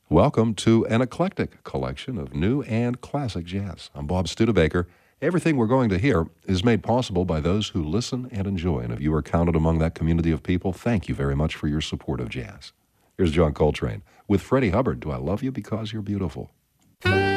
Welcome to an eclectic collection of new and classic jazz. I'm Bob Studebaker. Everything we're going to hear is made possible by those who listen and enjoy. And if you are counted among that community of people, thank you very much for your support of jazz. Here's John Coltrane with Freddie Hubbard. Do I love you because you're beautiful?